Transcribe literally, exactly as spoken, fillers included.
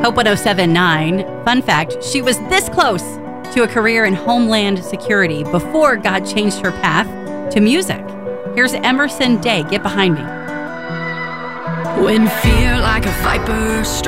Hope one oh seven point nine. Fun fact, she was this close to a career in Homeland Security before God changed her path to music. Here's Emerson Day, Get Behind Me. When fear like a viper